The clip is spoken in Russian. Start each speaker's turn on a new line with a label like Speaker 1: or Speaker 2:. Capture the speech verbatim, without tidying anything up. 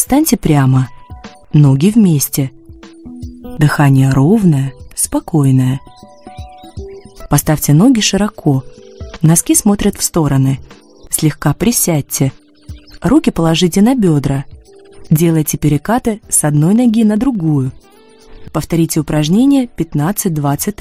Speaker 1: Встаньте прямо, ноги вместе. Дыхание ровное, спокойное. Поставьте ноги широко, носки смотрят в стороны. Слегка присядьте. Руки положите на бедра. Делайте перекаты с одной ноги на другую. Повторите упражнение пятнадцать-двадцать